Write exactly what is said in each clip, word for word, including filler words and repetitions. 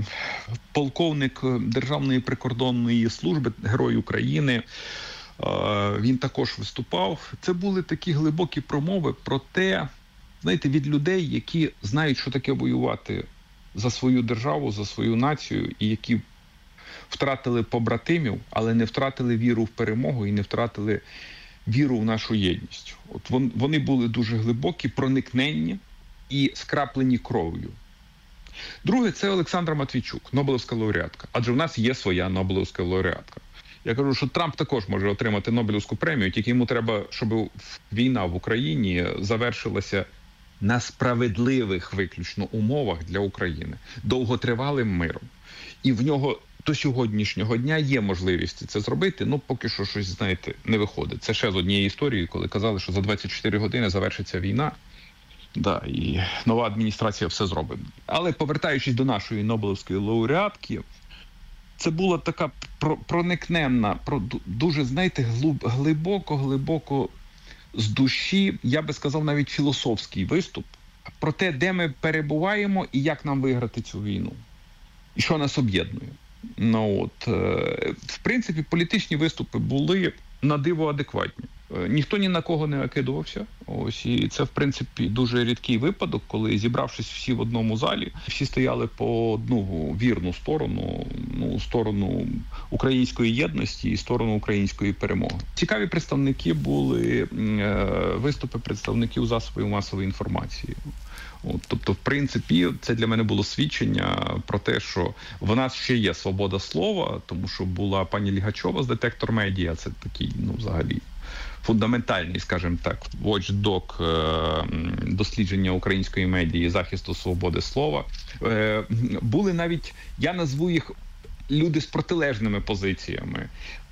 полковник Державної прикордонної служби, Герой України. Він також виступав. Це були такі глибокі промови про те, знаєте, від людей, які знають, що таке воювати за свою державу, за свою націю, і які втратили побратимів, але не втратили віру в перемогу і не втратили віру в нашу єдність. От вони були дуже глибокі, проникненні і скраплені кров'ю. Друге – це Олександра Матвійчук, Нобелівська лауреатка. Адже в нас є своя Нобелівська лауреатка. Я кажу, що Трамп також може отримати Нобелівську премію, тільки йому треба, щоб війна в Україні завершилася на справедливих виключно умовах для України, довготривалим миром. І в нього до сьогоднішнього дня є можливість це зробити, ну поки що щось, знаєте, не виходить. Це ще з однієї історії, коли казали, що за двадцять чотири години завершиться війна. Да, і нова адміністрація все зробить. Але повертаючись до нашої Нобелівської лауреатки, це була така проникненна, дуже, знаєте, глибоко-глибоко з душі, я би сказав, навіть філософський виступ про те, де ми перебуваємо і як нам виграти цю війну. І що нас об'єднує. Ну, от, в принципі, політичні виступи були на диво адекватні. Ніхто ні на кого не накидувався. Ось, і це, в принципі, дуже рідкий випадок, коли, зібравшись всі в одному залі, всі стояли по одну вірну сторону, ну, сторону української єдності і сторону української перемоги. Цікаві представники були виступи представників засобів масової інформації. От, тобто, в принципі, це для мене було свідчення про те, що в нас ще є свобода слова, тому що була пані Лігачова з «Детектор Медіа», це такий, ну, взагалі, фундаментальний, скажімо так, watchdog дослідження української медії, захисту свободи слова. Були навіть, я назву їх, люди з протилежними позиціями.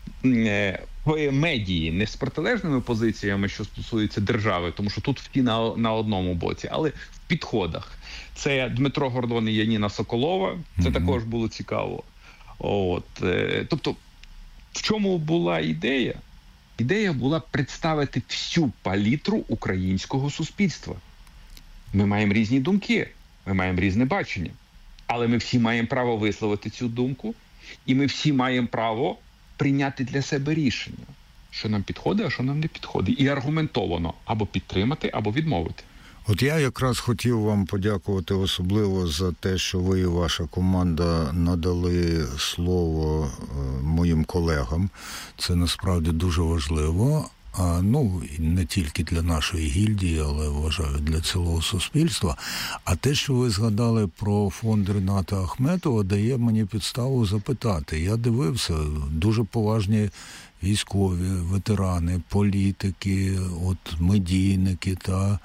В медії, не з протилежними позиціями, що стосується держави, тому що тут всі на, на одному боці, але в підходах. Це Дмитро Гордон і Яніна Соколова, це mm-hmm. також було цікаво. От, тобто, в чому була ідея? Ідея була представити всю палітру українського суспільства. Ми маємо різні думки, ми маємо різне бачення, але ми всі маємо право висловити цю думку, і ми всі маємо право прийняти для себе рішення, що нам підходить, а що нам не підходить. І аргументовано або підтримати, або відмовити. От я якраз хотів вам подякувати особливо за те, що ви і ваша команда надали слово моїм колегам. Це насправді дуже важливо. А, ну, не тільки для нашої гільдії, але, вважаю, для цілого суспільства. А те, що ви згадали про фонд Ріната Ахметова, дає мені підставу запитати. Я дивився, дуже поважні військові, ветерани, політики, от медійники, та...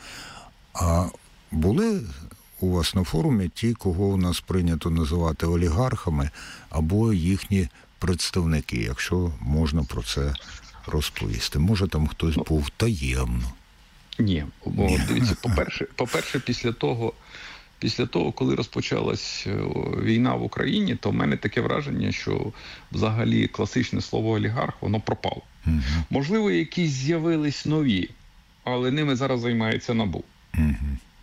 А були у вас на форумі ті, кого у нас прийнято називати олігархами, або їхні представники, якщо можна про це розповісти. Може, там хтось був таємно? Ні. Бо, дивіться, по-перше, по-перше, після того, після того, коли розпочалась війна в Україні, то в мене таке враження, що взагалі класичне слово олігарх, воно пропало. Угу. Можливо, якісь з'явились нові, але ними зараз займається НАБУ. Угу.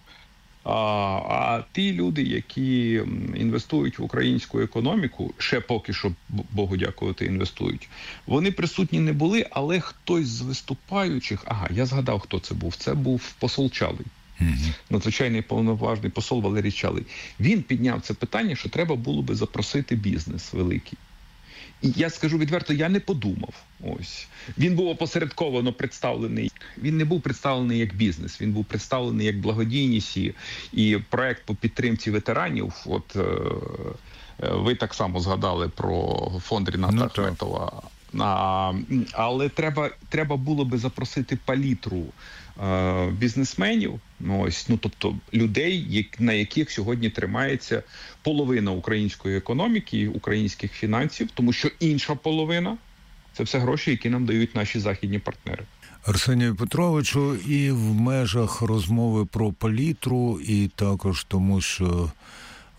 А, а ті люди, які інвестують в українську економіку, ще поки що, Богу дякувати, інвестують, вони присутні не були, але хтось з виступаючих, ага, я згадав, хто це був, це був посол Чалий, угу. надзвичайний повноважний посол Валерій Чалий. Він підняв це питання, що треба було би запросити бізнес великий. І я скажу відверто, я не подумав. Ось. Він був опосередковано представлений. Він не був представлений як бізнес, він був представлений як благодійність і, і проект по підтримці ветеранів. От е, ви так само згадали про фонд Ріната Ахметова. А, але треба, треба було би запросити палітру е, бізнесменів, ну, ось, ну, тобто людей, як, на яких сьогодні тримається половина української економіки, українських фінансів, тому що інша половина – це все гроші, які нам дають наші західні партнери. Арсенію Петровичу, і в межах розмови про палітру, і також тому, що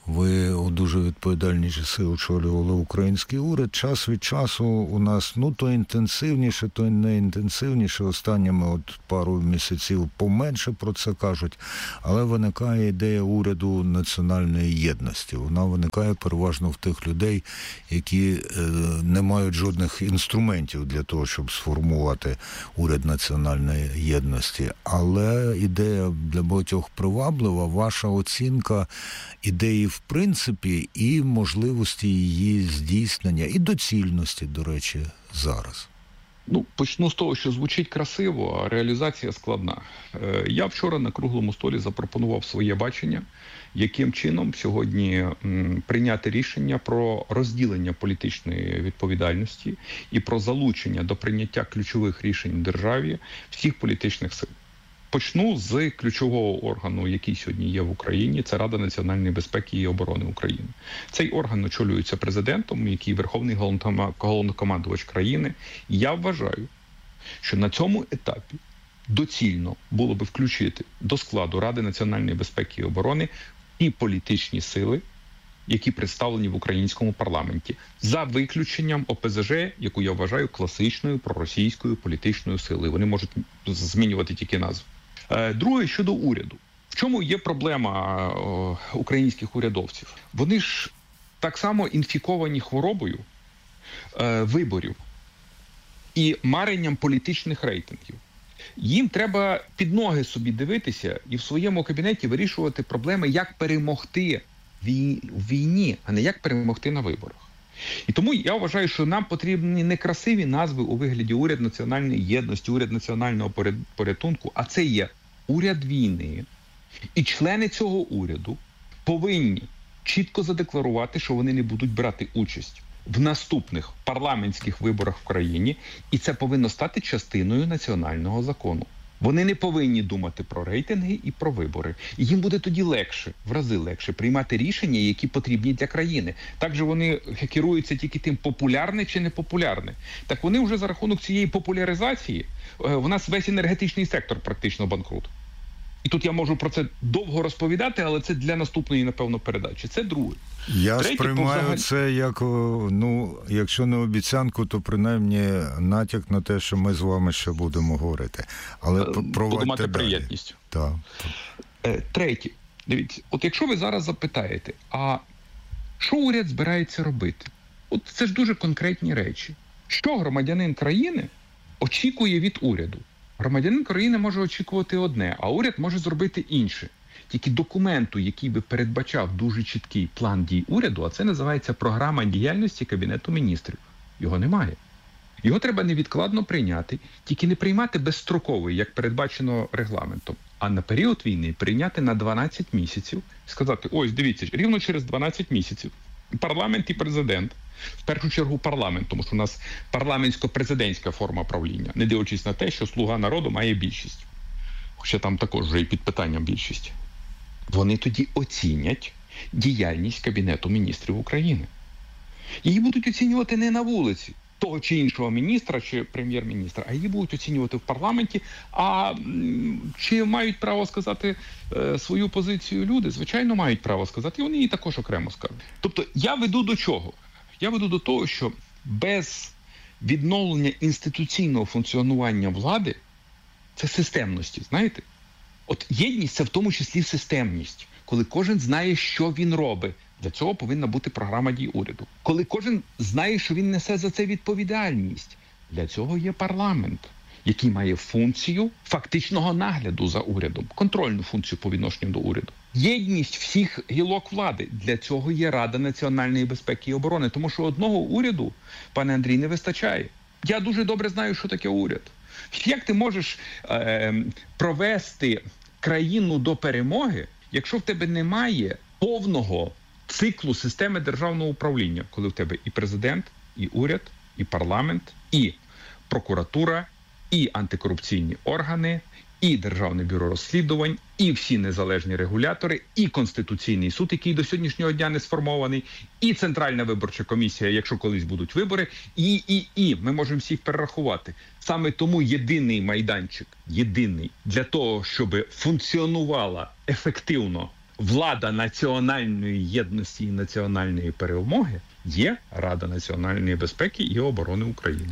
Ви у дуже відповідальні часи очолювали український уряд. Час від часу у нас, ну, то інтенсивніше, то не інтенсивніше. Останніми от пару місяців поменше про це кажуть. Але виникає ідея уряду національної єдності. Вона виникає переважно в тих людей, які е, не мають жодних інструментів для того, щоб сформувати уряд національної єдності. Але ідея для багатьох приваблива. Ваша оцінка ідеї в принципі і можливості її здійснення, і доцільності, до речі, зараз? Ну, почну з того, що звучить красиво, а реалізація складна. Я вчора на круглому столі запропонував своє бачення, яким чином сьогодні прийняти рішення про розділення політичної відповідальності і про залучення до прийняття ключових рішень в державі всіх політичних сил. Почну з ключового органу, який сьогодні є в Україні, це Рада національної безпеки і оборони України. Цей орган очолюється президентом, який верховний головнокомандувач країни. І я вважаю, що на цьому етапі доцільно було би включити до складу Ради національної безпеки і оборони ті політичні сили, які представлені в українському парламенті, за виключенням О Пе Зе Же, яку я вважаю класичною проросійською політичною силою. Вони можуть змінювати тільки назву. Друге, щодо уряду. В чому є проблема українських урядовців? Вони ж так само інфіковані хворобою виборів і маренням політичних рейтингів. Їм треба під ноги собі дивитися і в своєму кабінеті вирішувати проблеми, як перемогти в війні, а не як перемогти на виборах. І тому я вважаю, що нам потрібні не красиві назви у вигляді уряд національної єдності, уряд національного порятунку, а це є уряд війни. І члени цього уряду повинні чітко задекларувати, що вони не будуть брати участь в наступних парламентських виборах в країні, і це повинно стати частиною національного закону. Вони не повинні думати про рейтинги і про вибори. І їм буде тоді легше, в рази легше, приймати рішення, які потрібні для країни. Так же вони керуються тільки тим, популярне чи не популярне. Так вони вже за рахунок цієї популяризації, в нас весь енергетичний сектор практично банкрут. І тут я можу про це довго розповідати, але це для наступної, напевно, передачі. Це друге. Я Третє, сприймаю повзагалі... це як, ну, якщо не обіцянку, то принаймні натяк на те, що ми з вами ще будемо говорити. Але буду мати приємність. Так. Третє. Дивіться, от якщо ви зараз запитаєте, а що уряд збирається робити? От це ж дуже конкретні речі. Що громадянин країни очікує від уряду? Громадянин країни може очікувати одне, а уряд може зробити інше. Тільки документу, який би передбачав дуже чіткий план дій уряду, а це називається програма діяльності Кабінету міністрів. Його немає. Його треба невідкладно прийняти, тільки не приймати безстроковий, як передбачено регламентом, а на період війни прийняти на дванадцять місяців, сказати, ось, дивіться, рівно через дванадцять місяців парламент і президент, в першу чергу парламент, тому що у нас парламентсько-президентська форма правління, не дивлячись на те, що «Слуга народу» має більшість. Хоча там також вже і під питанням більшість. Вони тоді оцінять діяльність Кабінету міністрів України. Її будуть оцінювати не на вулиці того чи іншого міністра чи прем'єр-міністра, а її будуть оцінювати в парламенті. А чи мають право сказати е, свою позицію люди? Звичайно, мають право сказати, і вони її також окремо скажуть. Тобто я веду до чого? Я веду до того, що без відновлення інституційного функціонування влади це системності, знаєте? От єдність – це в тому числі системність, коли кожен знає, що він робить. Для цього повинна бути програма дій уряду. Коли кожен знає, що він несе за це відповідальність. Для цього є парламент, який має функцію фактичного нагляду за урядом, контрольну функцію по відношенню до уряду. Єдність всіх гілок влади. Для цього є Рада національної безпеки і оборони. Тому що одного уряду, пане Андрій, не вистачає. Я дуже добре знаю, що таке уряд. Як ти можеш е, провести країну до перемоги, якщо в тебе немає повного циклу системи державного управління, коли в тебе і президент, і уряд, і парламент, і прокуратура, і антикорупційні органи, і Державне бюро розслідувань, і всі незалежні регулятори, і Конституційний суд, який до сьогоднішнього дня не сформований, і Центральна виборча комісія, якщо колись будуть вибори, і, і, і, ми можемо всіх перерахувати. Саме тому єдиний майданчик, єдиний, для того, щоб функціонувала ефективно влада національної єдності і національної перемоги є Рада національної безпеки і оборони України.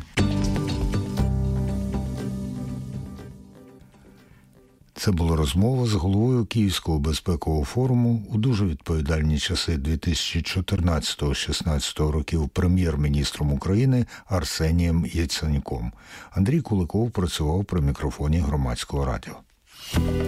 Це була розмова з головою Київського безпекового форуму у дуже відповідальні часи дві тисячі чотирнадцятого-шістнадцятого років прем'єр-міністром України Арсенієм Яценюком. Андрій Куликов працював при мікрофоні Громадського радіо.